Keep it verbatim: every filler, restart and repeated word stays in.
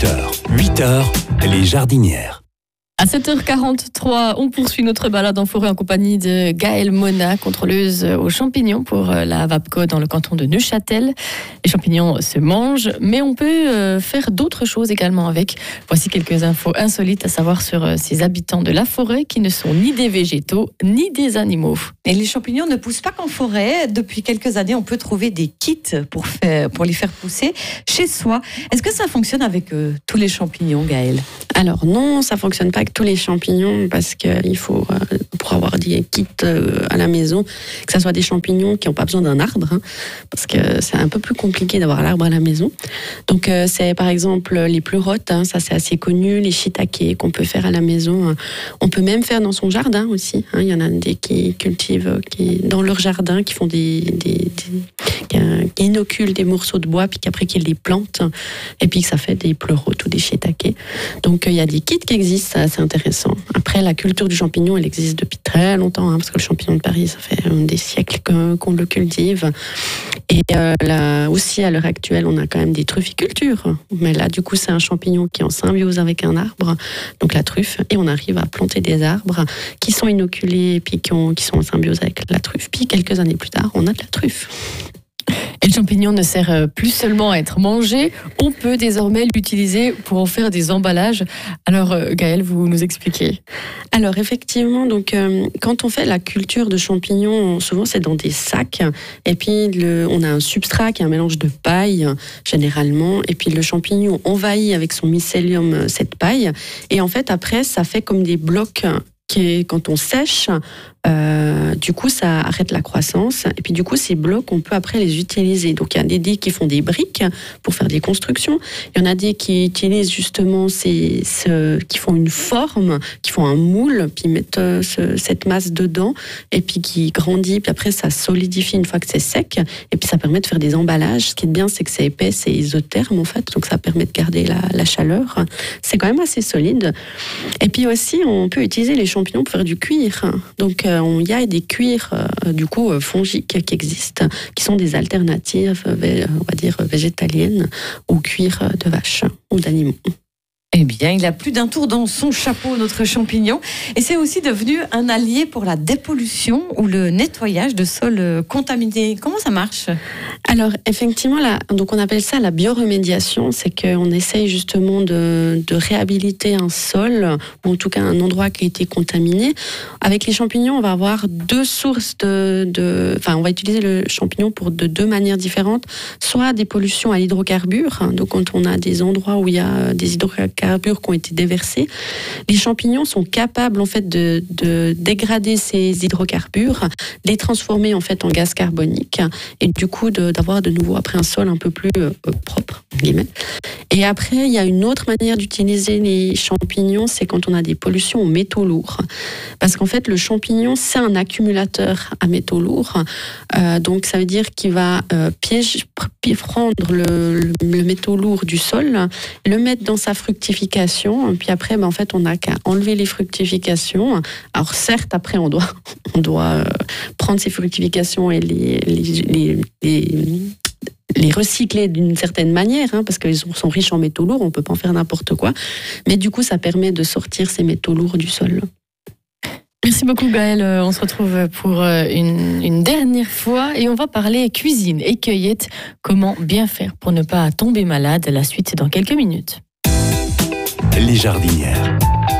huit heures. huit heures, les jardinières. À sept heures quarante-trois, on poursuit notre balade en forêt en compagnie de Gaëlle Mona, contrôleuse aux champignons pour la VAPCO dans le canton de Neuchâtel. Les champignons se mangent, mais on peut faire d'autres choses également avec. Voici quelques infos insolites à savoir sur ces habitants de la forêt qui ne sont ni des végétaux ni des animaux. Et les champignons ne poussent pas qu'en forêt. Depuis quelques années, on peut trouver des kits pour, faire, pour les faire pousser chez soi. Est-ce que ça fonctionne avec euh, tous les champignons, Gaëlle ? Alors non, ça ne fonctionne pas avec tous les champignons parce qu'il faut, euh, pour avoir des kits euh, à la maison, que ce soit des champignons qui n'ont pas besoin d'un arbre, hein, parce que c'est un peu plus compliqué d'avoir l'arbre à la maison. Donc euh, c'est par exemple les pleurotes, hein, ça c'est assez connu, les shiitakes qu'on peut faire à la maison. Hein. On peut même faire dans son jardin aussi. Hein. Il y en a des qui cultivent qui, dans leur jardin, qui font des, des, des qui, qui inoculent des morceaux de bois, puis qu'après qu'ils les plantent, et puis que ça fait des pleurotes ou des shiitakes. Donc il y a des kits qui existent, c'est assez intéressant. Après, la culture du champignon, elle existe depuis très longtemps, hein, parce que le champignon de Paris, ça fait des siècles qu'on, qu'on le cultive. Et euh, là aussi, à l'heure actuelle, on a quand même des trufficultures. Mais là, du coup, c'est un champignon qui est en symbiose avec un arbre, donc la truffe, et on arrive à planter des arbres qui sont inoculés, puis qui, ont, qui sont en symbiose avec la truffe. Puis quelques années plus tard, on a de la truffe. Et le champignon ne sert plus seulement à être mangé, on peut désormais l'utiliser pour en faire des emballages. Alors Gaëlle, vous nous expliquez. Alors effectivement, donc, euh, quand on fait la culture de champignons, souvent c'est dans des sacs, et puis le, on a un substrat qui est un mélange de paille, généralement, et puis le champignon envahit avec son mycélium cette paille, et en fait après ça fait comme des blocs qui, quand on sèche, Euh, du coup, ça arrête la croissance. Et puis, du coup, ces blocs, on peut après les utiliser. Donc, il y a des dés qui font des briques pour faire des constructions. Il y en a des qui utilisent justement ces, ce, qui font une forme, qui font un moule, puis mettent euh, ce, cette masse dedans, et puis qui grandit. Puis après, ça solidifie une fois que c'est sec. Et puis, ça permet de faire des emballages. Ce qui est bien, c'est que c'est épais, c'est isotherme en fait. Donc, ça permet de garder la, la chaleur. C'est quand même assez solide. Et puis aussi, on peut utiliser les champignons pour faire du cuir. Donc, il y a des cuirs euh, du coup fongiques qui existent, qui sont des alternatives, on va dire végétaliennes, au cuir de vache ou d'animaux. Eh bien, il a plus d'un tour dans son chapeau, notre champignon. Et c'est aussi devenu un allié pour la dépollution ou le nettoyage de sols contaminés. Comment ça marche ? Alors, effectivement, là, donc on appelle ça la bioremédiation. C'est qu'on essaye justement de, de réhabiliter un sol, ou en tout cas un endroit qui a été contaminé. Avec les champignons, on va avoir deux sources de... de enfin, on va utiliser le champignon pour de deux manières différentes. Soit des pollutions à l'hydrocarbure. Donc, quand on a des endroits où il y a des hydrocarbures qui ont été déversés, les champignons sont capables en fait de, de dégrader ces hydrocarbures, les transformer en fait en gaz carbonique, et du coup de, d'avoir de nouveau après un sol un peu plus euh, propre, guillemets. Et après, il y a une autre manière d'utiliser les champignons, c'est quand on a des pollutions aux métaux lourds, parce qu'en fait le champignon c'est un accumulateur à métaux lourds, euh, donc ça veut dire qu'il va euh, piège, prendre le, le, le métaux lourd du sol, le mettre dans sa fructification. Puis après, ben, en fait, on n'a qu'à enlever les fructifications. Alors certes, après, on doit, on doit euh, prendre ces fructifications et les, les, les, les, les recycler d'une certaine manière, hein, parce qu'ils sont riches en métaux lourds, on ne peut pas en faire n'importe quoi. Mais du coup, ça permet de sortir ces métaux lourds du sol. Merci beaucoup Gaëlle, on se retrouve pour une, une dernière fois et on va parler cuisine et cueillette, comment bien faire pour ne pas tomber malade. La suite c'est dans quelques minutes. Les jardinières.